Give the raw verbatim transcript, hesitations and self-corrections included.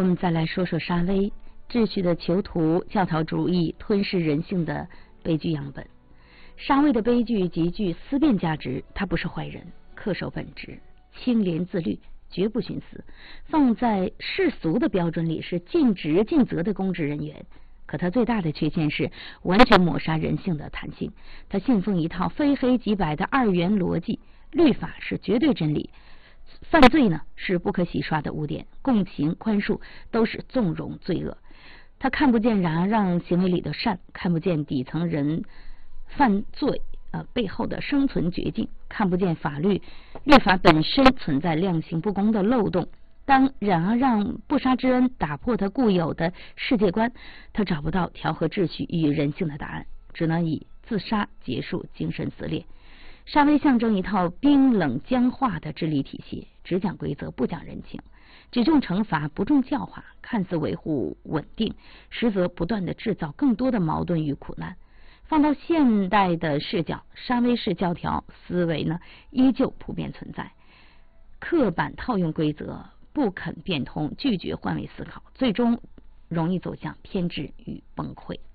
们再来说说沙威，秩序的囚徒，教条主义吞噬人性的悲剧样本。沙威的悲剧极具思辨价值，他不是坏人，恪守本职，清廉自律，绝不徇私，放在世俗的标准里是尽职尽责的公职人员。可他最大的缺陷是完全抹杀人性的弹性，他信奉一套非黑即白的二元逻辑，律法是绝对真理，犯罪呢是不可洗刷的污点，共情宽恕都是纵容罪恶。他看不见冉阿让行为里的善，看不见底层人犯罪呃背后的生存绝境，看不见法律律法本身存在量刑不公的漏洞。当冉阿让不杀之恩打破他固有的世界观，他找不到调和秩序与人性的答案，只能以自杀结束精神撕裂。沙威象征一套冰冷僵化的治理体系，只讲规则不讲人情，只重惩罚不重教化，看似维护稳定，实则不断的制造更多的矛盾与苦难。放到现代的视角，沙威式教条思维呢依旧普遍存在，刻板套用规则，不肯变通，拒绝换位思考，最终容易走向偏执与崩溃。